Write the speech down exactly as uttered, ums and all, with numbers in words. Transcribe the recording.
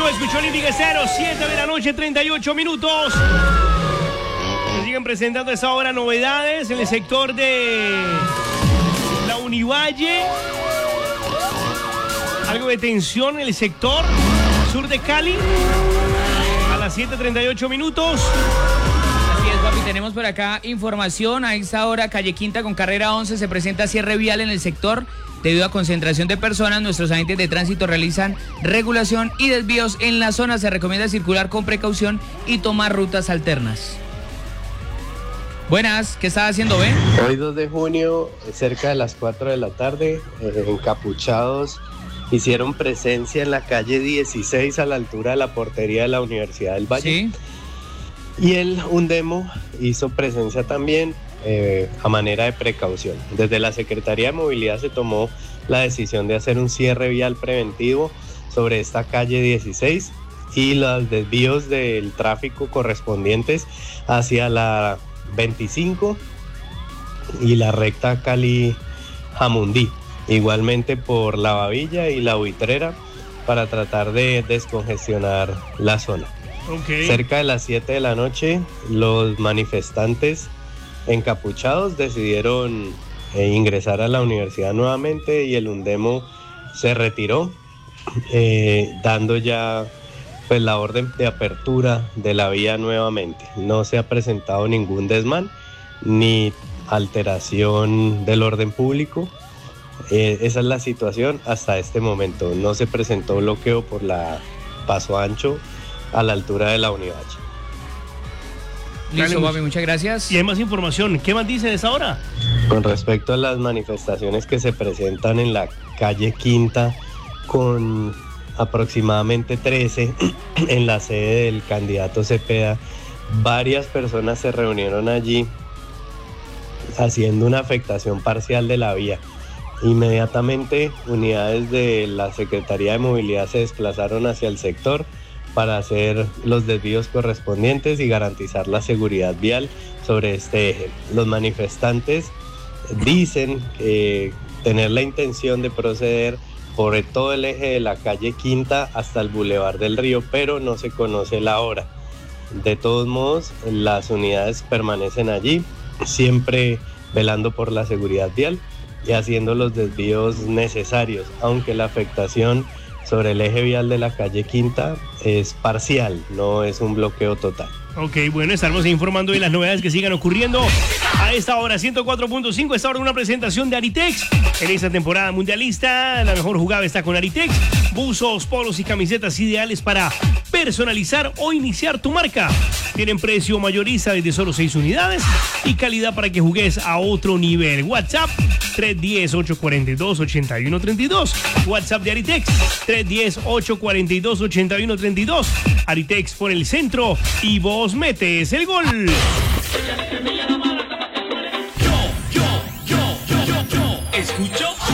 escuchó Olímpica Estéreo, siete de la noche, treinta y ocho minutos. Se siguen presentando a esta hora novedades en el sector de la Univalle. Algo de tensión en el sector sur de Cali. A las siete treinta y ocho minutos. Así es, papi, tenemos por acá información. A esta hora, calle Quinta con carrera once, se presenta cierre vial en el sector. Debido a concentración de personas, nuestros agentes de tránsito realizan regulación y desvíos en la zona. Se recomienda circular con precaución y tomar rutas alternas. Buenas, ¿qué estás haciendo, Ben? Hoy dos de junio, cerca de las cuatro de la tarde, eh, encapuchados hicieron presencia en la calle dieciséis a la altura de la portería de la Universidad del Valle. Sí. Y el Undemo hizo presencia también eh, a manera de precaución. Desde la Secretaría de Movilidad se tomó la decisión de hacer un cierre vial preventivo sobre esta calle dieciséis y los desvíos del tráfico correspondientes hacia la veinticinco y la recta Cali-Jamundí. Igualmente por la Babilla y la Buitrera para tratar de descongestionar la zona. Okay. Cerca de las siete de la noche, los manifestantes encapuchados decidieron eh, ingresar a la universidad nuevamente y el Undemo se retiró, eh, dando ya pues, la orden de apertura de la vía nuevamente. No se ha presentado ningún desmán ni alteración del orden público. Eh, esa es la situación hasta este momento. No se presentó bloqueo por la Paso Ancho a la altura de la Univalle. Listo, papi, muchas gracias. Y hay más información. ¿Qué más dice de esa hora? Con respecto a las manifestaciones que se presentan en la calle Quinta, con aproximadamente trece en la sede del candidato Cepeda, varias personas se reunieron allí haciendo una afectación parcial de la vía. Inmediatamente, unidades de la Secretaría de Movilidad se desplazaron hacia el sector para hacer los desvíos correspondientes y garantizar la seguridad vial sobre este eje. Los manifestantes dicen eh, tener la intención de proceder por todo el eje de la calle Quinta hasta el Boulevard del Río, pero no se conoce la hora. De todos modos, las unidades permanecen allí, siempre velando por la seguridad vial y haciendo los desvíos necesarios, aunque la afectación sobre el eje vial de la calle Quinta es parcial, no es un bloqueo total. Ok, bueno, estaremos informando de las novedades que sigan ocurriendo a esta hora. Ciento cuatro punto cinco, esta hora una presentación de Aritex. En esta temporada mundialista, la mejor jugada está con Aritex. Buzos, polos y camisetas ideales para personalizar o iniciar tu marca. Tienen precio mayorista desde solo seis unidades y calidad para que jugues a otro nivel. WhatsApp tres uno cero, ocho cuatro dos, ocho uno tres dos. WhatsApp de Aritex tres uno cero, ocho cuatro dos, ocho uno tres dos. Aritex por el centro y vos metes el gol. Yo, yo, yo, yo, yo, yo, yo, escucho